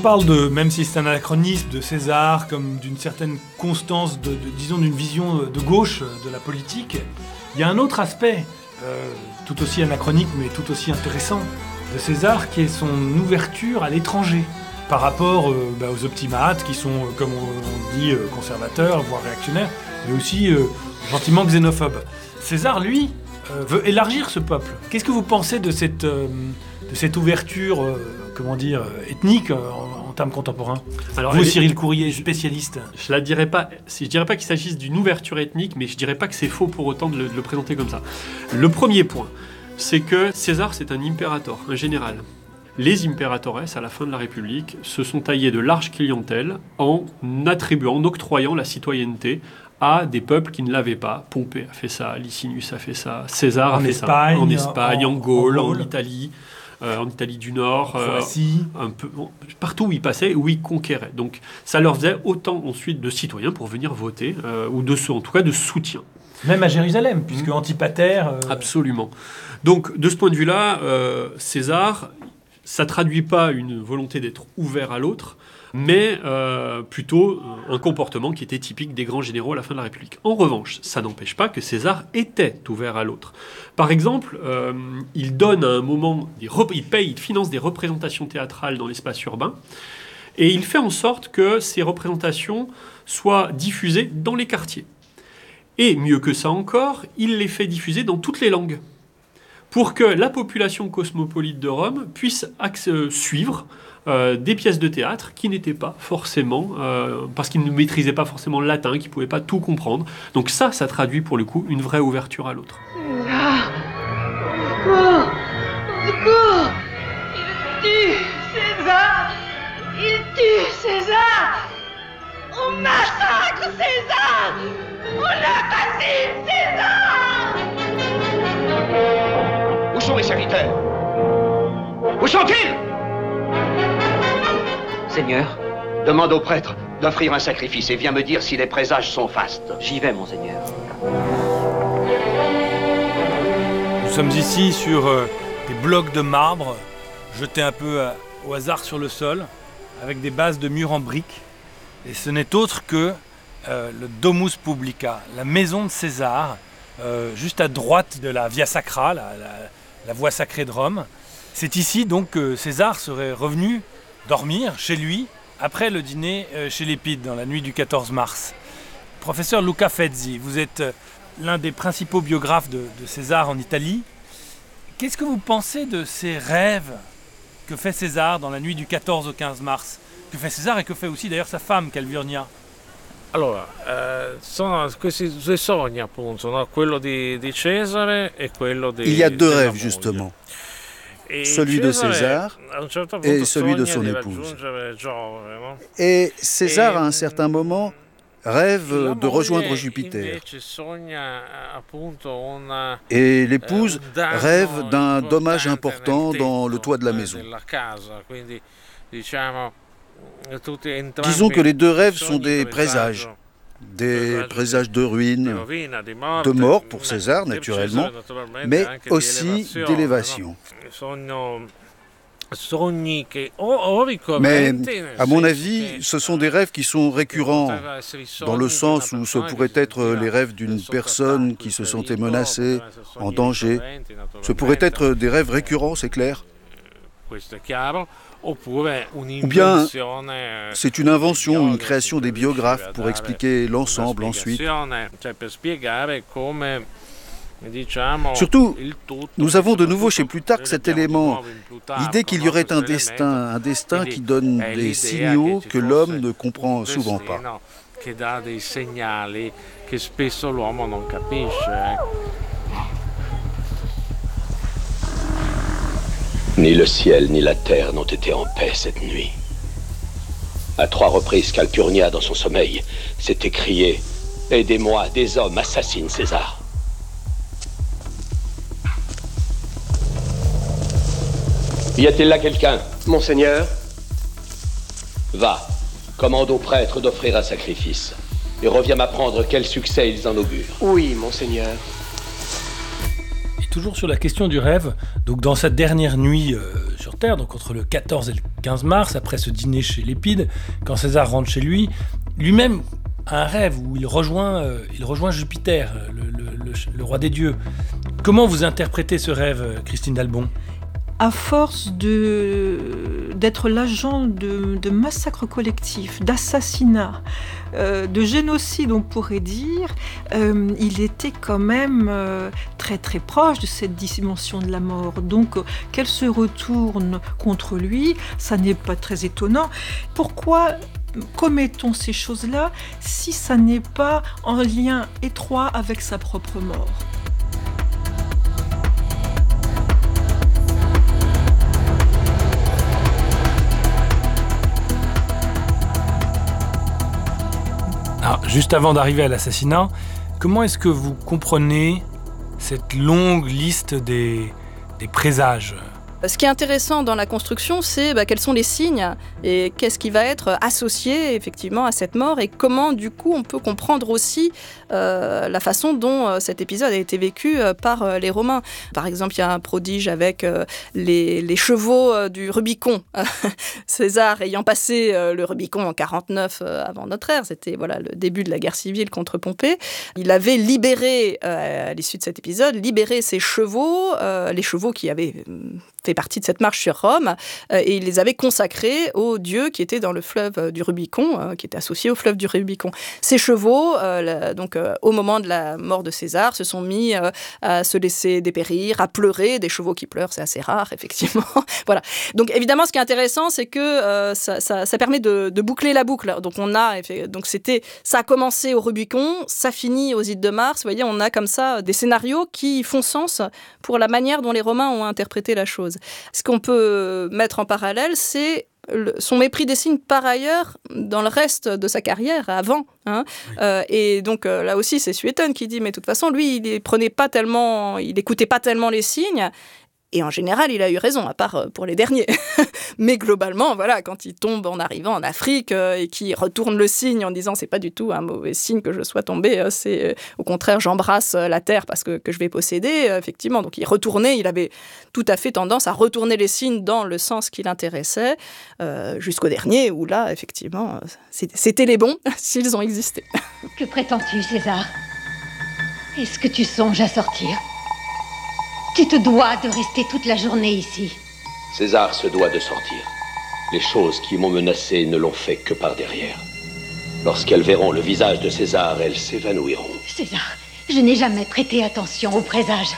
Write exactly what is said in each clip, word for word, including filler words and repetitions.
parle de, même si c'est un anachronisme, de César comme d'une certaine constance, de, de, disons d'une vision de gauche de la politique, il y a un autre aspect, euh, tout aussi anachronique mais tout aussi intéressant, de César, qui est son ouverture à l'étranger, par rapport euh, bah, aux optimates, qui sont, euh, comme on, on dit, euh, conservateurs, voire réactionnaires, mais aussi euh, gentiment xénophobes. César, lui, euh, veut élargir ce peuple. Qu'est-ce que vous pensez de cette, euh, de cette ouverture, euh, comment dire, ethnique euh, en, en termes contemporains? Alors, vous, Cyril Courrier, spécialiste. Je la dirais pas. Je dirais pas qu'il s'agisse d'une ouverture ethnique, mais je dirais pas que c'est faux pour autant de le, de le présenter comme ça. Le premier point, c'est que César, c'est un impérator, un général. Les impératores, à la fin de la République, se sont taillés de larges clientèles en attribuant, en octroyant la citoyenneté à des peuples qui ne l'avaient pas. Pompée a fait ça, Licinius a fait ça, César en a fait Espagne, ça en Espagne, en, en Gaule, en, en Italie, euh, en Italie du Nord, euh, un peu, bon, partout où ils passaient, où ils conquéraient. Donc ça leur faisait autant ensuite de citoyens pour venir voter, euh, ou de en tout cas de soutien. Même à Jérusalem, puisque mmh. Antipater... Euh... Absolument. Donc de ce point de vue-là, euh, César... ça ne traduit pas une volonté d'être ouvert à l'autre, mais euh, plutôt un comportement qui était typique des grands généraux à la fin de la République. En revanche, ça n'empêche pas que César était ouvert à l'autre. Par exemple, euh, il donne à un moment, des rep- il paye, il finance des représentations théâtrales dans l'espace urbain, et il fait en sorte que ces représentations soient diffusées dans les quartiers. Et mieux que ça encore, il les fait diffuser dans toutes les langues, pour que la population cosmopolite de Rome puisse acc- suivre euh, des pièces de théâtre qui n'étaient pas forcément, euh, parce qu'ils ne maîtrisaient pas forcément le latin, qu'ils ne pouvaient pas tout comprendre. Donc ça, ça traduit pour le coup une vraie ouverture à l'autre. César, au secours, au secours, il tue César, il tue César, on massacre César, on assassine César. Où sont les serviteurs? Où sont-ils? Seigneur. Demande au prêtre d'offrir un sacrifice et viens me dire si les présages sont fastes. J'y vais, monseigneur. Nous sommes ici sur euh, des blocs de marbre, jetés un peu euh, au hasard sur le sol, avec des bases de murs en briques. Et ce n'est autre que euh, le Domus Publica, la maison de César, Euh, juste à droite de la Via Sacra, la, la, la voie sacrée de Rome. C'est ici donc que César serait revenu dormir chez lui après le dîner euh, chez l'Épide dans la nuit du quatorze mars. Professeur Luca Fezzi, vous êtes euh, l'un des principaux biographes de, de César en Italie. Qu'est-ce que vous pensez de ces rêves que fait César dans la nuit du quatorze au quinze mars? Que fait César et que fait aussi d'ailleurs sa femme Calpurnia? Allora, eh, sono questi due sogni appunto, no? Quello di, di Cesare e quello di... Il y a deux rêves justement, celui de César et celui de son épouse. Et César à un certain moment rêve de rejoindre Jupiter. Et l'épouse rêve d'un dommage important dans le toit de la maison. Disons que les deux rêves sont des présages, des présages de ruines, de mort pour César naturellement, mais aussi d'élévation. Mais à mon avis, ce sont des rêves qui sont récurrents, dans le sens où ce pourraient être les rêves d'une personne qui se sentait menacée, en danger. Ce pourraient être des rêves récurrents, c'est clair. Ou bien c'est une invention, une création des biographes pour expliquer l'ensemble ensuite. Surtout, nous avons de nouveau chez Plutarque cet élément, l'idée qu'il y aurait un destin, un destin qui donne des signaux que l'homme ne comprend souvent pas. Ni le ciel ni la terre n'ont été en paix cette nuit. À trois reprises, Calpurnia, dans son sommeil, s'est écrié « Aidez-moi, des hommes assassinent César ». Y a-t-il là quelqu'un? Monseigneur. Va, commande aux prêtres d'offrir un sacrifice. Et reviens m'apprendre quel succès ils en augurent. Oui, monseigneur. Toujours sur la question du rêve, donc dans sa dernière nuit euh, sur Terre, donc entre le quatorze et le quinze mars, après ce dîner chez Lépide, quand César rentre chez lui, lui-même a un rêve où il rejoint, euh, il rejoint Jupiter, le, le, le, le roi des dieux. Comment vous interprétez ce rêve, Christine d'Albon ? À force de, d'être l'agent de, de massacres collectifs, d'assassinats, euh, de génocide, on pourrait dire, euh, il était quand même euh, très très proche de cette dimension de la mort. Donc, euh, qu'elle se retourne contre lui, ça n'est pas très étonnant. Pourquoi commettons ces choses-là si ça n'est pas en lien étroit avec sa propre mort ? Alors, juste avant d'arriver à l'assassinat, comment est-ce que vous comprenez cette longue liste des, des présages ? Ce qui est intéressant dans la construction, c'est bah, quels sont les signes et qu'est-ce qui va être associé effectivement à cette mort et comment du coup on peut comprendre aussi euh, la façon dont euh, cet épisode a été vécu euh, par euh, les Romains. Par exemple, il y a un prodige avec euh, les, les chevaux euh, du Rubicon. César ayant passé euh, le Rubicon en quarante-neuf euh, avant notre ère, c'était voilà, le début de la guerre civile contre Pompée. Il avait libéré, euh, à l'issue de cet épisode, libéré ses chevaux, euh, les chevaux qui avaient fait partie de cette marche sur Rome, euh, et il les avait consacrés aux dieux qui étaient dans le fleuve du Rubicon, euh, qui étaient associés au fleuve du Rubicon. Ces chevaux, euh, la, donc, euh, au moment de la mort de César, se sont mis euh, à se laisser dépérir, à pleurer. Des chevaux qui pleurent, c'est assez rare, effectivement. Voilà. Donc, évidemment, ce qui est intéressant, c'est que euh, ça, ça, ça permet de, de boucler la boucle. Donc, on a, donc c'était, ça a commencé au Rubicon, ça finit aux Ides de Mars. Vous voyez, on a comme ça des scénarios qui font sens pour la manière dont les Romains ont interprété la chose. Ce qu'on peut mettre en parallèle, c'est son mépris des signes par ailleurs dans le reste de sa carrière avant. Hein. Oui. Euh, et donc euh, là aussi, c'est Suétone qui dit, mais de toute façon, lui, il prenait pas tellement, il écoutait pas tellement les signes. Et en général, il a eu raison, à part pour les derniers. Mais globalement, voilà, quand il tombe en arrivant en Afrique euh, et qu'il retourne le signe en disant « c'est pas du tout un mauvais signe que je sois tombé, euh, c'est euh, au contraire, j'embrasse la terre parce que, que je vais posséder euh, », effectivement. Donc il retournait, il avait tout à fait tendance à retourner les signes dans le sens qui l'intéressait, euh, jusqu'au dernier, où là, effectivement, c'était les bons, s'ils ont existé. Que prétends-tu, César ? Est-ce que tu songes à sortir ? Tu te dois de rester toute la journée ici. César se doit de sortir. Les choses qui m'ont menacé ne l'ont fait que par derrière. Lorsqu'elles verront le visage de César, elles s'évanouiront. César, je n'ai jamais prêté attention aux présages.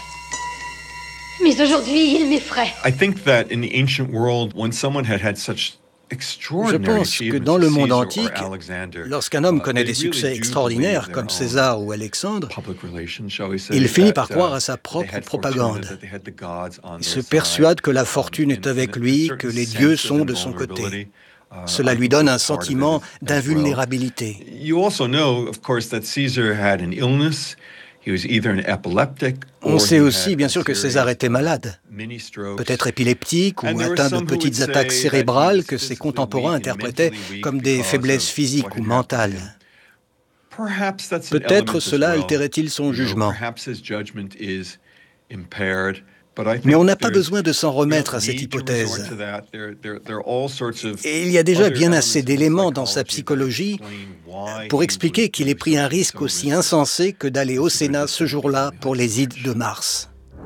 Mais aujourd'hui, il m'effraie. I think that in the ancient world, when someone had had such Je pense que dans le monde antique, lorsqu'un homme connaît des succès extraordinaires comme César ou Alexandre, il finit par croire à sa propre propagande. Il se persuade que la fortune est avec lui, que les dieux sont de son côté. Cela lui donne un sentiment d'invulnérabilité. On sait aussi, bien sûr, que César était malade, peut-être épileptique ou atteint de petites attaques cérébrales que ses contemporains interprétaient comme des faiblesses physiques ou mentales. Peut-être cela altérait-il son jugement. Mais on n'a pas besoin de s'en remettre à cette hypothèse. Et il y a déjà bien assez d'éléments dans sa psychologie pour expliquer qu'il ait pris un risque aussi insensé que d'aller au Sénat ce jour-là pour les Ides de Mars.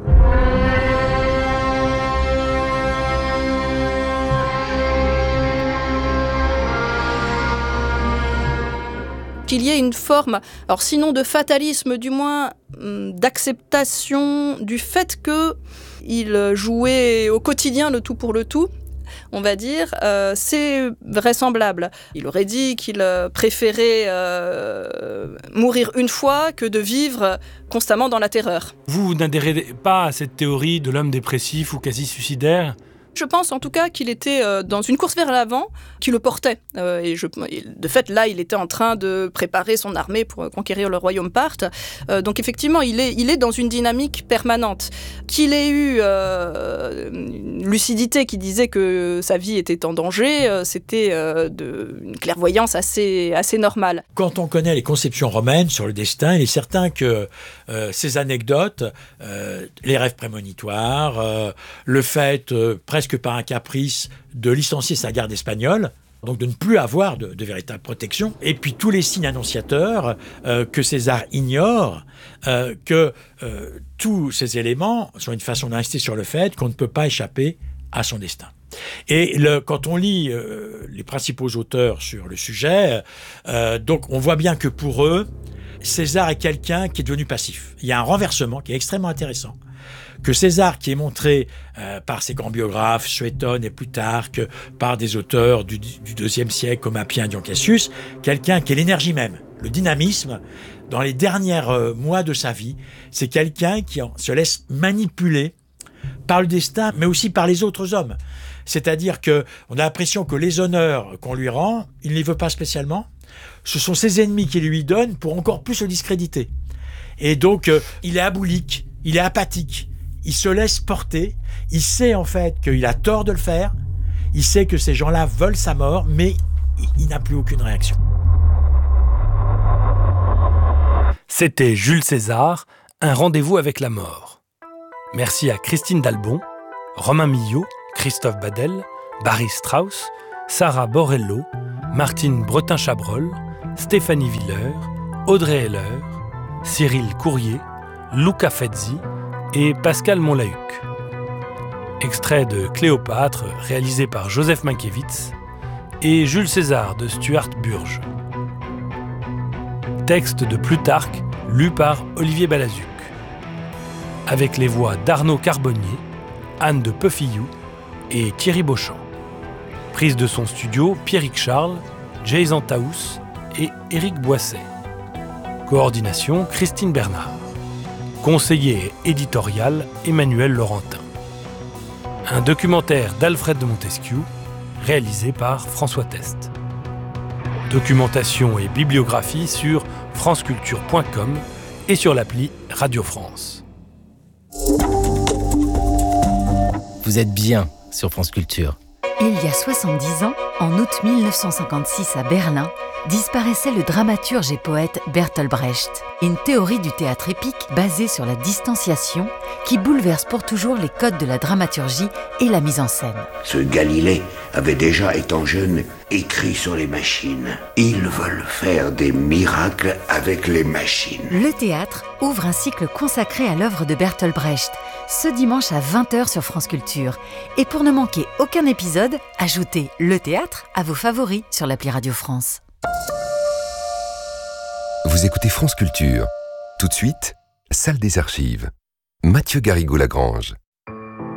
Qu'il y ait une forme, alors sinon de fatalisme, du moins d'acceptation du fait qu'il jouait au quotidien le tout pour le tout, on va dire, euh, c'est vraisemblable. Il aurait dit qu'il préférait euh, mourir une fois que de vivre constamment dans la terreur. Vous, vous n'adhérez pas à cette théorie de l'homme dépressif ou quasi suicidaire ? Je pense en tout cas qu'il était euh, dans une course vers l'avant qui le portait. Euh, et, je, et de fait, là, il était en train de préparer son armée pour conquérir le royaume parthe. Euh, donc effectivement, il est, il est dans une dynamique permanente. Qu'il ait eu euh, une lucidité qui disait que sa vie était en danger, euh, c'était euh, de, une clairvoyance assez, assez normale. Quand on connaît les conceptions romaines sur le destin, il est certain que euh, ces anecdotes, euh, les rêves prémonitoires, euh, le fait euh, presque presque par un caprice, de licencier sa garde espagnole, donc de ne plus avoir de, de véritable protection. Et puis tous les signes annonciateurs euh, que César ignore, euh, que euh, tous ces éléments sont une façon d'insister sur le fait qu'on ne peut pas échapper à son destin. Et le, quand on lit euh, les principaux auteurs sur le sujet, euh, donc on voit bien que pour eux, César est quelqu'un qui est devenu passif. Il y a un renversement qui est extrêmement intéressant. Que César, qui est montré euh, par ses grands biographes, Suétone et Plutarque, par des auteurs du, du deuxième siècle comme Appien, Dion Cassius, quelqu'un qui est l'énergie même, le dynamisme, dans les derniers euh, mois de sa vie, c'est quelqu'un qui en, se laisse manipuler par le destin, mais aussi par les autres hommes. C'est-à-dire qu'on a l'impression que les honneurs qu'on lui rend, il ne les veut pas spécialement. Ce sont ses ennemis qui lui donnent pour encore plus le discréditer. Et donc, euh, il est aboulique, il est apathique. Il se laisse porter, il sait en fait qu'il a tort de le faire, il sait que ces gens-là veulent sa mort, mais il n'a plus aucune réaction. C'était Jules César, un rendez-vous avec la mort. Merci à Christine Dalbon, Romain Millot, Christophe Badel, Barry Strauss, Sarah Borrello, Martine Bretin-Chabrol, Stéphanie Villeur, Audrey Heller, Cyril Courrier, Luca Fezzi et Pascal Monlahuc. Extrait de Cléopâtre, réalisé par Joseph Mankiewicz, et Jules César de Stuart Burge. Texte de Plutarque, lu par Olivier Balazuc. Avec les voix d'Arnaud Carbonnier, Anne de Peufillou et Thierry Beauchamp. Prise de son studio, Pierrick Charles, Jason Taous et Éric Boisset. Coordination, Christine Bernard. Conseiller éditorial, Emmanuel Laurentin. Un documentaire d'Alfred de Montesquieu, réalisé par François Test. Documentation et bibliographie sur franceculture point com et sur l'appli Radio France. Vous êtes bien sur France Culture. Il y a soixante-dix ans, en août mille neuf cent cinquante-six à Berlin, disparaissait le dramaturge et poète Bertolt Brecht. Une théorie du théâtre épique basée sur la distanciation qui bouleverse pour toujours les codes de la dramaturgie et la mise en scène. Ce Galilée avait déjà, étant jeune, écrit sur les machines. Ils veulent faire des miracles avec les machines. Le théâtre ouvre un cycle consacré à l'œuvre de Bertolt Brecht, ce dimanche à vingt heures sur France Culture. Et pour ne manquer aucun épisode, ajoutez le théâtre à vos favoris sur l'appli Radio France. Vous écoutez France Culture. Tout de suite, salle des archives. Mathieu Garrigou-Lagrange.